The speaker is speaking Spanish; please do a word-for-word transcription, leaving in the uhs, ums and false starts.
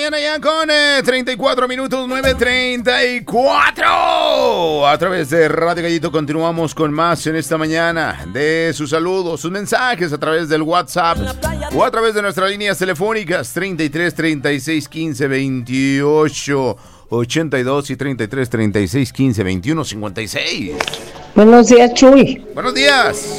mañana ya con eh, treinta y cuatro minutos, nueve treinta y cuatro. A través de Radio Gallito continuamos con más en esta mañana. De sus saludos, sus mensajes a través del WhatsApp o a través de nuestras líneas telefónicas treinta y tres, treinta y seis, quince, veintiocho, ochenta y dos y treinta y tres, treinta y seis, quince, veintiuno, cincuenta y seis. Buenos días, Chuy. Buenos días.